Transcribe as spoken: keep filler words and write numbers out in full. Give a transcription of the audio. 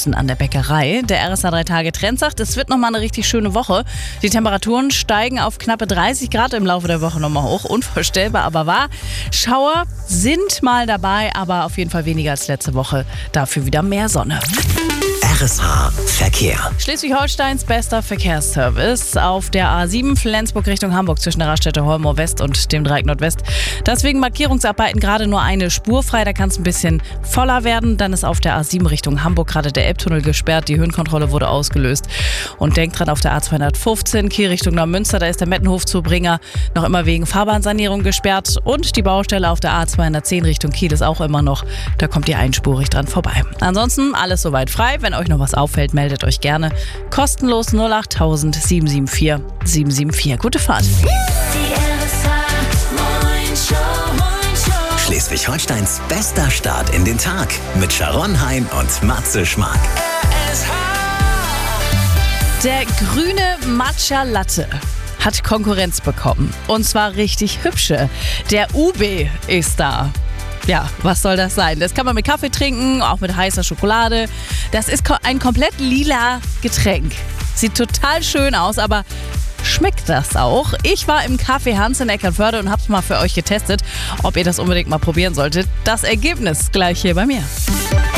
Münzen an der Bäckerei. Der R S A drei Tage Trend sagt, es wird nochmal eine richtig schöne Woche. Die Temperaturen steigen auf knappe dreißig Grad im Laufe der Woche nochmal hoch. Unvorstellbar, aber wahr. Schauer sind mal dabei, aber auf jeden Fall weniger als letzte Woche. Dafür wieder mehr Sonne. R S H Verkehr. Schleswig-Holsteins bester Verkehrsservice auf der A sieben Flensburg Richtung Hamburg zwischen der Raststätte Holmoor West und dem Dreieck Nordwest. Deswegen Markierungsarbeiten gerade nur eine Spur frei, da kann es ein bisschen voller werden. Dann ist auf der A sieben Richtung Hamburg gerade der Elbtunnel gesperrt, die Höhenkontrolle wurde ausgelöst. Und denkt dran, auf der A zweihundertfünfzehn Kiel Richtung Neumünster, da ist der Mettenhof-Zubringer noch immer wegen Fahrbahnsanierung gesperrt. Und die Baustelle auf der A zweihundertzehn Richtung Kiel ist auch immer noch, da kommt ihr einspurig dran vorbei. Ansonsten alles soweit frei, wenn euch noch was auffällt, meldet euch gerne. Kostenlos null acht tausend sieben sieben vier sieben sieben vier. Gute Fahrt. Schleswig-Holsteins bester Start in den Tag mit Sharon Hein und Matze Schmark. Der grüne Matcha Latte hat Konkurrenz bekommen. Und zwar richtig hübsche. Der U B ist da. Ja, was soll das sein? Das kann man mit Kaffee trinken, auch mit heißer Schokolade. Das ist ein komplett lila Getränk. Sieht total schön aus, aber schmeckt das auch? Ich war im Café Hans in Eckernförde und hab's mal für euch getestet, ob ihr das unbedingt mal probieren solltet. Das Ergebnis gleich hier bei mir.